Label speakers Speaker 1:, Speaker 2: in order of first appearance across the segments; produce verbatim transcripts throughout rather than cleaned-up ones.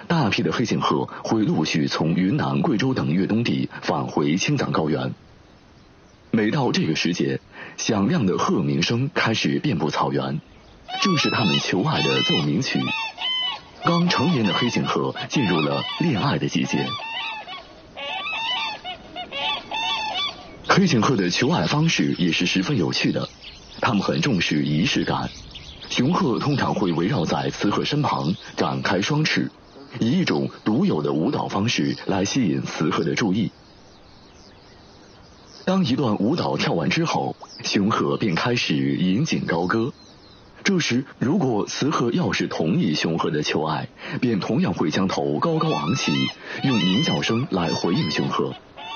Speaker 1: 大批的黑颈鹤会陆续从云南、贵州等越冬地返回青藏高原。每到这个时节，响亮的鹤鸣声开始遍布草原，正是他们求爱的奏鸣曲。刚成年的黑颈鹤进入了恋爱的季节。黑颈鹤的求爱方式也是十分有趣的，它们很重视仪式感。雄鹤通常会围绕在雌鹤身旁，展开双翅，以一种独有的舞蹈方式来吸引雌鹤的注意。当一段舞蹈跳完之后，雄鹤便开始引颈高歌。这时，如果雌鹤要是同意雄鹤的求爱，便同样会将头高高昂起，用鸣叫声来回应雄鹤。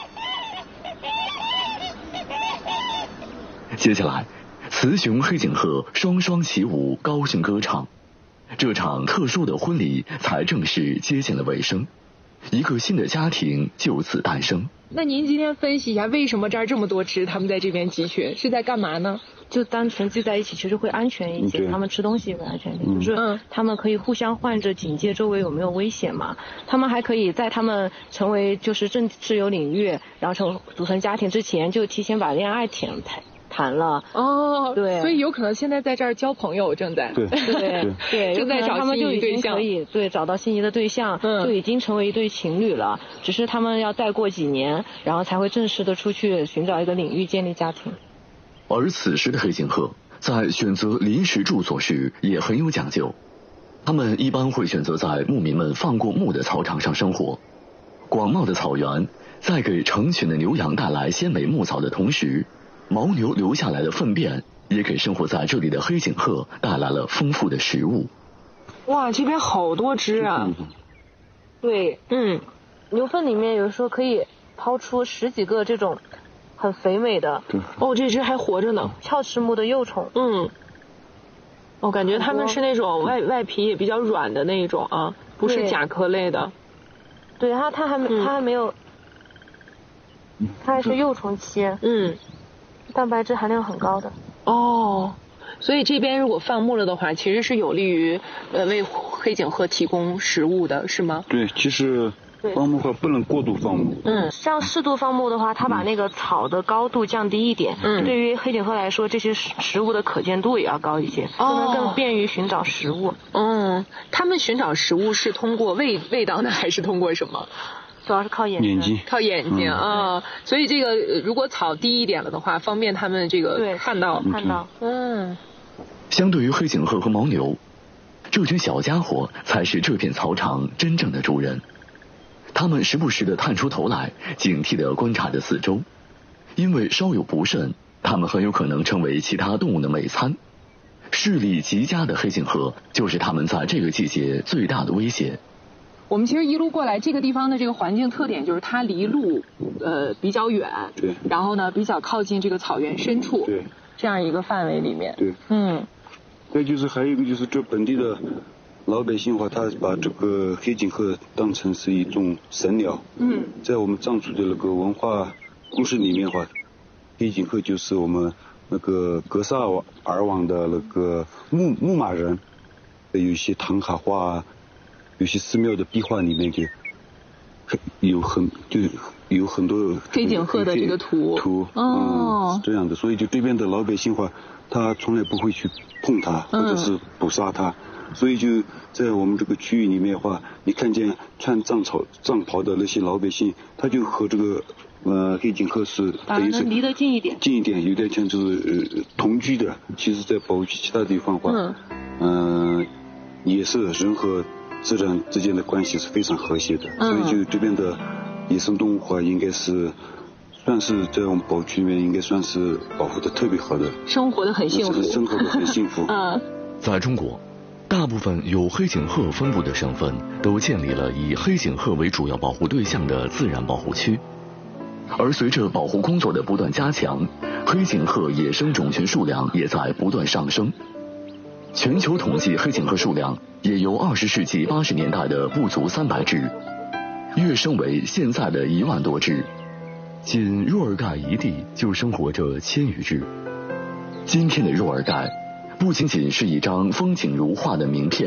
Speaker 1: 接下来，雌雄黑颈鹤双双起舞，高兴歌唱。这场特殊的婚礼才正式接近了尾声，一个新的家庭就此诞生。
Speaker 2: 那您今天分析一下，为什么这儿这么多只，他们在这边集群是在干嘛呢？
Speaker 3: 就单纯聚在一起，其实会安全一些，他们吃东西也会安全一点，就是他们可以互相换着警戒周围有没有危险嘛。他们还可以在他们成为就是正式有领域，然后成组成家庭之前，就提前把恋爱谈谈谈了。
Speaker 2: 哦，
Speaker 3: 对，
Speaker 2: 所以有可能现在在这儿交朋友，正在
Speaker 4: 对
Speaker 3: 对对，
Speaker 2: 正在找
Speaker 3: 他们就已
Speaker 2: 心仪对象，
Speaker 3: 经可以对找到心仪的对象，
Speaker 2: 嗯，
Speaker 3: 就已经成为一对情侣了。只是他们要再过几年，然后才会正式的出去寻找一个领域建立家庭。
Speaker 1: 而此时的黑颈鹤在选择临时住所时也很有讲究，他们一般会选择在牧民们放过牧的草场上生活。广袤的草原在给成群的牛羊带来鲜美牧草的同时，牦牛留下来的粪便也给生活在这里的黑颈鹤带来了丰富的食物。
Speaker 2: 哇，这边好多只啊！
Speaker 3: 对，
Speaker 2: 嗯，
Speaker 3: 牛粪里面有时候可以抛出十几个这种很肥美的，
Speaker 2: 哦，这只还活着呢，
Speaker 3: 鞘翅目的幼虫。
Speaker 2: 嗯，我、哦、感觉它们是那种外外皮也比较软的那一种啊，不是甲壳类的。
Speaker 3: 对，它它还没、嗯、它还没有，它还是幼虫期。
Speaker 2: 嗯，
Speaker 3: 蛋白质含量很高的。
Speaker 2: 哦，所以这边如果放牧了的话，其实是有利于呃为黑颈鹤提供食物的，是吗？
Speaker 4: 对，其实放牧的话不能过度放牧。
Speaker 3: 嗯，像适度放牧的话，它把那个草的高度降低一点。嗯，对于黑颈鹤来说，这些食物的可见度也要高一些，就能更便于寻找食物。
Speaker 2: 嗯，他们寻找食物是通过味味道呢，还是通过什么？
Speaker 3: 主要是靠眼睛，
Speaker 4: 眼睛
Speaker 2: 靠眼睛、嗯、啊，所以这个如果草低一点了的话，方便他们这个看到
Speaker 3: 看到。
Speaker 2: 嗯，
Speaker 1: 相对于黑颈鹤和牦牛，这群小家伙才是这片草场真正的主人。他们时不时地探出头来，警惕地观察着四周，因为稍有不慎，他们很有可能成为其他动物的美餐。视力极佳的黑颈鹤就是他们在这个季节最大的威胁。
Speaker 2: 我们其实一路过来，这个地方的这个环境特点就是它离路呃比较远，
Speaker 4: 对，
Speaker 2: 然后呢比较靠近这个草原深处，
Speaker 4: 对，
Speaker 2: 这样一个范围里面，
Speaker 4: 对，
Speaker 2: 嗯，
Speaker 4: 再就是还有一个就是这本地的老百姓的话，他把这个黑颈鹤当成是一种神鸟，
Speaker 2: 嗯，
Speaker 4: 在我们藏族的那个文化故事里面的话，黑颈鹤就是我们那个格萨尔王的那个牧牧马人，有一些唐卡画。有些寺庙的壁画里面就有很就有很多
Speaker 2: 黑颈鹤的这个图
Speaker 4: 图哦、嗯，是这样的，所以就这边的老百姓话，他从来不会去碰它或者是捕杀它、嗯，所以就在我们这个区域里面的话，你看见穿藏草藏袍的那些老百姓，他就和这个呃黑颈鹤是等于是
Speaker 3: 离得近一点，
Speaker 4: 近一点，有点像就是呃同居的。其实，在保护区其他地方的话，嗯，呃、也是人和自然之间的关系是非常和谐的，嗯、所以就这边的野生动物话，应该是算是在我们保护区里面应该算是保护的特别好的，
Speaker 2: 生活的很幸福，
Speaker 4: 生活的很幸福。
Speaker 2: 嗯，
Speaker 1: 在中国，大部分有黑颈鹤分布的省份都建立了以黑颈鹤为主要保护对象的自然保护区，而随着保护工作的不断加强，黑颈鹤野生种群数量也在不断上升。全球统计黑颈鹤数量也由二十世纪八十年代的不足三百只，跃升为现在的一万多只。仅若尔盖一地就生活着千余只。今天的若尔盖，不仅仅是一张风景如画的名片，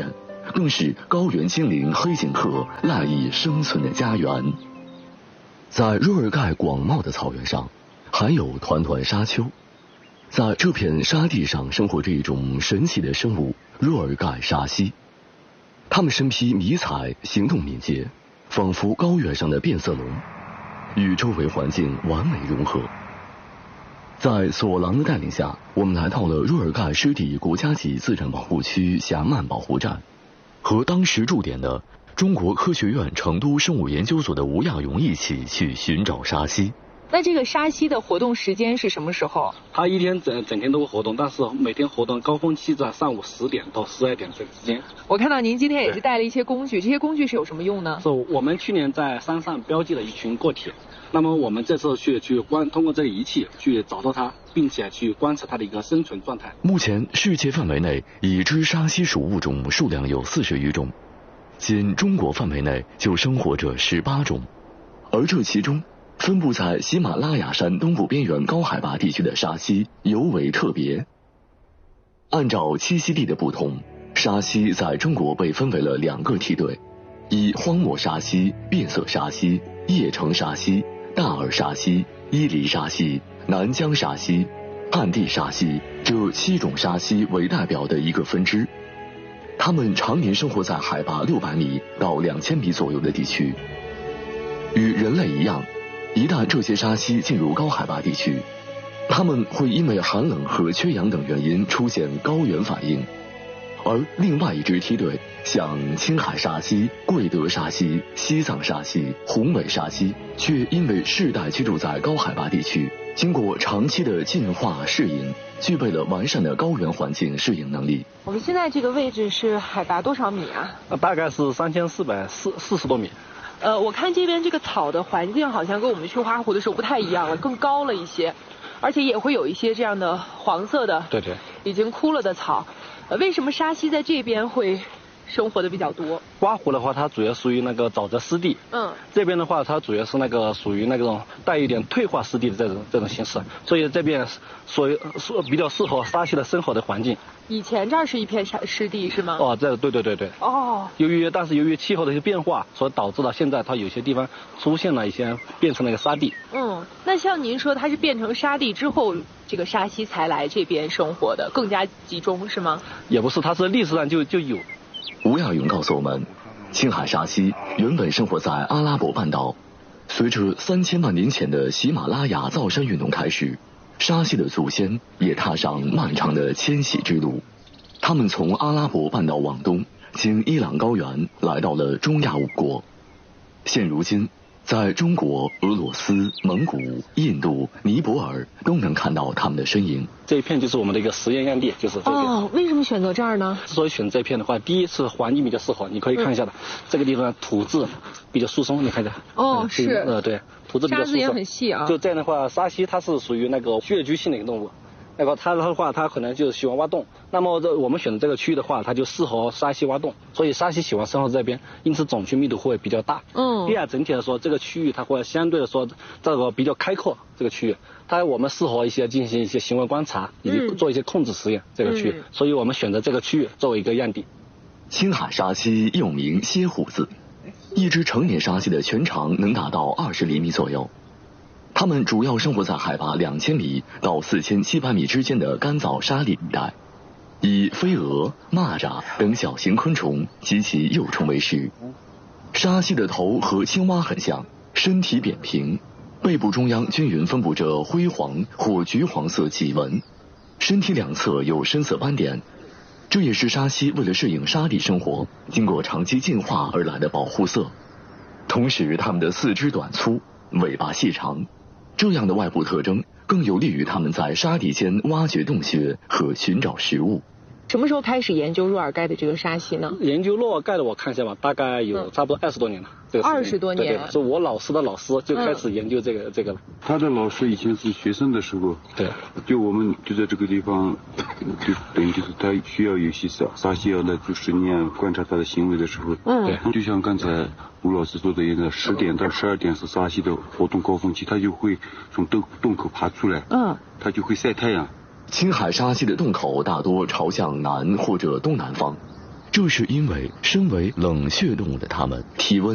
Speaker 1: 更是高原精灵黑颈鹤赖以生存的家园。在若尔盖广袤的草原上，还有团团沙丘。在这片沙地上生活着一种神奇的生物——若尔盖沙蜥。它们身披迷彩，行动敏捷，仿佛高原上的变色龙，与周围环境完美融合。在索朗的带领下，我们来到了若尔盖湿地国家级自然保护区霞曼保护站，和当时驻点的中国科学院成都生物研究所的吴亚勇一起去寻找沙蜥。
Speaker 2: 那这个沙蜥的活动时间是什么时候？
Speaker 5: 它一天整整天都会活动，但是每天活动高峰期在上午十点到十二点这个之间。
Speaker 2: 我看到您今天也是带了一些工具，这些工具是有什么用呢？
Speaker 5: 是我们去年在山上标记了一群个体，那么我们这次去去观通过这个仪器去找到它，并且去观测它的一个生存状态。
Speaker 1: 目前世界范围内已知沙蜥属物种数量有四十余种，仅中国范围内就生活着十八种，而这其中分布在喜马拉雅山东部边缘高海拔地区的沙蜥尤为特别。按照栖息地的不同，沙蜥在中国被分为了两个梯队，以荒漠沙蜥、变色沙蜥、叶城沙蜥、大耳沙蜥、伊犁沙蜥、南疆沙蜥、旱地沙蜥这七种沙蜥为代表的一个分支。它们常年生活在海拔六百米到两千米左右的地区。与人类一样，一旦这些沙蜥进入高海拔地区，它们会因为寒冷和缺氧等原因出现高原反应。而另外一支梯队，像青海沙蜥、贵德沙蜥、西藏沙蜥、宏伟沙蜥，却因为世代居住在高海拔地区，经过长期的进化适应，具备了完善的高原环境适应能力。
Speaker 2: 我们现在这个位置是海拔多少米啊？
Speaker 5: 大概是三千四百四四十多米。
Speaker 2: 呃，我看这边这个草的环境好像跟我们去花湖的时候不太一样了，更高了一些，而且也会有一些这样的黄色的，
Speaker 5: 对对，
Speaker 2: 已经枯了的草。呃，为什么沙蜥在这边会生活的比较多？
Speaker 5: 花湖的话，它主要属于那个沼泽湿地，
Speaker 2: 嗯，
Speaker 5: 这边的话，它主要是那个属于那种带一点退化湿地的这种这种形式，所以这边所以说比较适合沙蜥的生活的环境。
Speaker 2: 以前这儿是一片沙湿地是吗？
Speaker 5: 哦，这对对对对。
Speaker 2: 哦。
Speaker 5: 由于但是由于气候的一些变化，所导致了现在它有些地方出现了一些变成了一个沙地。
Speaker 2: 嗯，那像您说它是变成沙地之后，这个沙蜥才来这边生活的，更加集中是吗？
Speaker 5: 也不是，它是历史上就就有。
Speaker 1: 吴亚勇告诉我们，青海沙蜥原本生活在阿拉伯半岛，随着三千万年前的喜马拉雅造山运动开始，沙蜥的祖先也踏上漫长的迁徙之路。他们从阿拉伯半岛往东，经伊朗高原来到了中亚五国。现如今，在中国、俄罗斯、蒙古、印度、尼泊尔都能看到他们的身影。
Speaker 5: 这一片就是我们的一个实验样地，就是这边。
Speaker 2: 哦，为什么选择这儿呢？
Speaker 5: 之所以选这片的话，第一次环境比较适合，你可以看一下的，嗯、这个地方土质比较疏松，你看一下。
Speaker 2: 哦，
Speaker 5: 嗯、
Speaker 2: 是。
Speaker 5: 呃，对，土质比较疏松。
Speaker 2: 沙子也很细啊。
Speaker 5: 就这样的话，沙蜥它是属于那个穴居性的一个动物。那个它的话，它可能就是喜欢挖洞。那么这我们选的这个区域的话，它就适合沙蜥挖洞，所以沙蜥喜欢生活在这边，因此种群密度会比较大。
Speaker 2: 嗯。
Speaker 5: 第二，整体来说，这个区域它会相对的说这个比较开阔，这个区域它我们适合一些进行一些行为观察以及做一些控制实验。嗯、这个区域、嗯，所以我们选择这个区域作为一个样地。
Speaker 1: 青海沙蜥又名蝎虎子，一只成年沙蜥的全长能达到二十厘米左右。它们主要生活在海拔两千米到四千七百米之间的干燥沙砾地带，以飞蛾、蚂蚱等小型昆虫及其幼虫为食。沙蜥的头和青蛙很像，身体扁平，背部中央均匀分布着灰黄或橘黄色脊纹，身体两侧有深色斑点。这也是沙蜥为了适应沙地生活，经过长期进化而来的保护色。同时，它们的四肢短粗，尾巴细长。这样的外部特征更有利于他们在沙地间挖掘洞穴和寻找食物。
Speaker 2: 什么时候开始研究若尔盖的这个沙蜥呢？
Speaker 5: 研究若尔盖的我看一下吧，大概有差不多二十多年了。嗯、这个
Speaker 2: 二十多年，
Speaker 5: 对对，是我老师的老师就开始研究这个、嗯、这个了。
Speaker 4: 他的老师以前是学生的时候，
Speaker 5: 对，
Speaker 4: 就我们就在这个地方，就等于就是他需要有些沙沙蜥要来做实验观察他的行为的时候，
Speaker 2: 嗯，
Speaker 4: 对，就像刚才吴老师说的一样，十点到十二点是沙蜥的活动高峰期，他就会从洞洞口爬出来，
Speaker 2: 嗯，
Speaker 4: 他就会晒太阳。
Speaker 1: 青海沙蜥的洞口大多朝向南或者东南方， 这是因为身为冷血动物的它们，体温